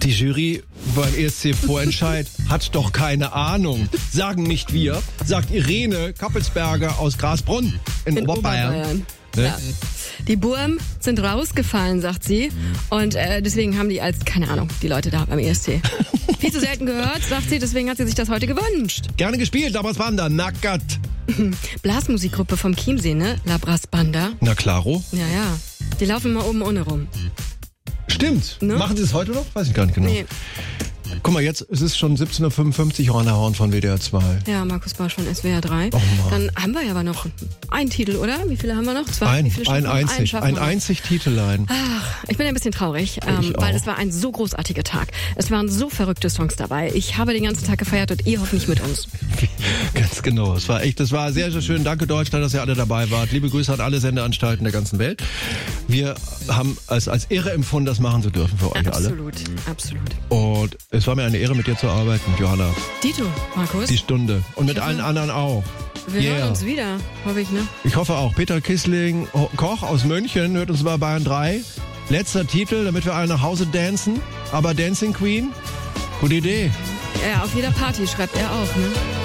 Die Jury beim ESC-Vorentscheid hat doch keine Ahnung. Sagen nicht wir, sagt Irene Kappelsberger aus Grasbrunn in Oberbayern. Ne? Ja. Die Burm sind rausgefallen, sagt sie. Und deswegen haben die keine Ahnung, die Leute da beim ESC. Viel zu selten gehört, sagt sie, deswegen hat sie sich das heute gewünscht. Gerne gespielt, aber es waren da Nackert. Blasmusikgruppe vom Chiemsee, ne? La Brass Banda. Na klaro. Ja. Die laufen mal oben ohne rum. Stimmt. Ne? Machen sie es heute noch? Weiß ich gar nicht genau. Nee. Guck mal, jetzt es ist schon 17.55 Uhr an der Horn von WDR 2. Ja, Markus Bausch von SWR 3. Oh Mann. Dann haben wir ja aber noch einen Titel, oder? Wie viele haben wir noch? Zwei? Ein Wie viele schaffen wir? Einen einzig. schaffen Ein wir noch. einzig Titelein. Ach, ich bin ein bisschen traurig, Ich auch. weil es war ein so großartiger Tag. Es waren so verrückte Songs dabei. Ich habe den ganzen Tag gefeiert und ihr hoffentlich mit uns. Ganz genau. Das war sehr, sehr schön. Danke Deutschland, dass ihr alle dabei wart. Liebe Grüße an alle Sendeanstalten der ganzen Welt. Wir haben als Ehre empfunden, das machen zu dürfen für euch alle. Absolut. Und es war mir eine Ehre, mit dir zu arbeiten, Johanna. Dito, Markus, Die Stunde. Und mit allen anderen auch. wir hören uns wieder, hoffe ich, ne? Ich hoffe auch. Peter Kissling, Koch aus München, hört uns bei Bayern 3. Letzter Titel, damit wir alle nach Hause dancen. Aber Dancing Queen, gute Idee. Ja, auf jeder Party schreibt er auch, ne?